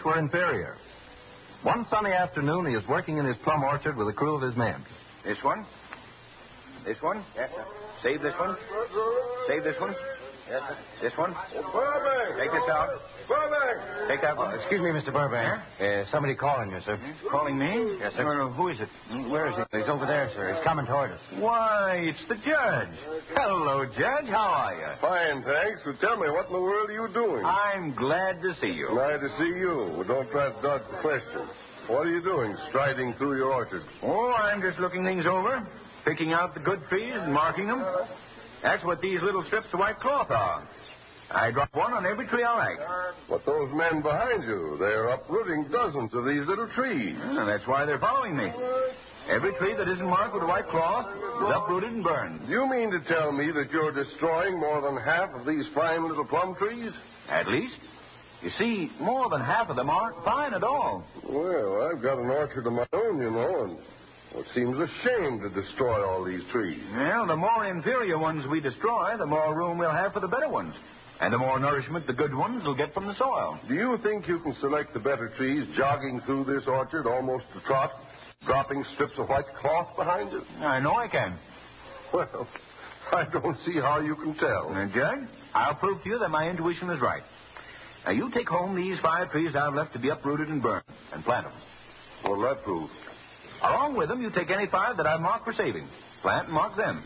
each were inferior. One sunny afternoon, he is working in his plum orchard with a crew of his men. This one? This one? Yes, sir. Save this one? Save this one? Yes, sir. This one? Burbank! Take this out. Burbank! Take that one. Excuse me, Mr. Burbank. Somebody calling you, sir. Calling me? Yes, sir. Who is it? Where is he? He's over there, sir. He's coming toward us. Why, it's the judge. Hello, Judge. How are you? Fine, thanks. So tell me, what in the world are you doing? I'm glad to see you. Glad to see you. Well, don't try to dodge the question. What are you doing, striding through your orchard? Oh, I'm just looking things over, picking out the good trees and marking them. That's what these little strips of white cloth are. I drop one on every tree I like. But those men behind you, they're uprooting dozens of these little trees. And that's why they're following me. Every tree that isn't marked with a white cloth is uprooted and burned. Do you mean to tell me that you're destroying more than half of these fine little plum trees? At least. You see, more than half of them aren't fine at all. Well, I've got an orchard of my own, you know, and it seems a shame to destroy all these trees. Well, the more inferior ones we destroy, the more room we'll have for the better ones. And the more nourishment the good ones will get from the soil. Do you think you can select the better trees jogging through this orchard almost a trot, dropping strips of white cloth behind you? I know I can. Well, I don't see how you can tell. Now, Judge, I'll prove to you that my intuition is right. Now, you take home these 5 trees I've left to be uprooted and burned, and plant them. What'll that prove? Along with them, you take any 5 that I've marked for saving. Plant and mark them.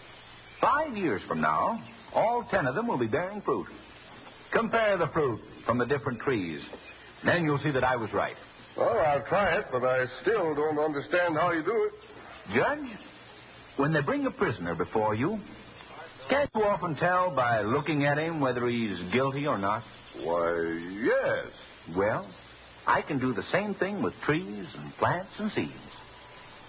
5 years from now, all 10 of them will be bearing fruit. Compare the fruit from the different trees. Then you'll see that I was right. Well, I'll try it, but I still don't understand how you do it. Judge, when they bring a prisoner before you, can't you often tell by looking at him whether he's guilty or not? Why, yes. Well, I can do the same thing with trees and plants and seeds.